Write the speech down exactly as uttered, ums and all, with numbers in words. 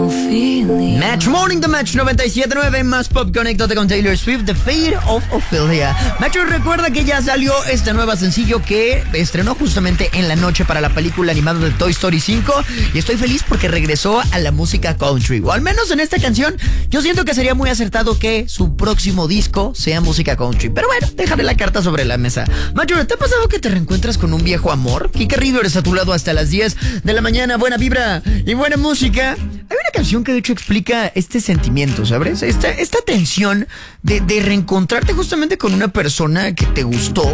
Match Morning, The Match noventa y siete punto nueve, más pop, conéctate con Taylor Swift, The Fate of Ophelia. Macho, recuerda que ya salió este nuevo sencillo que estrenó justamente en la noche para la película animada de Toy Story cinco, y estoy feliz porque regresó a la música country, o al menos en esta canción. Yo siento que sería muy acertado que su próximo disco sea música country, pero bueno, déjame la carta sobre la mesa. Macho, ¿te ha pasado que te reencuentras con un viejo amor? Kike Rivers a tu lado hasta las diez de la mañana, buena vibra y buena música. Hay una canción que de hecho explica este sentimiento, ¿sabes? Esta, esta tensión de, de reencontrarte justamente con una persona que te gustó,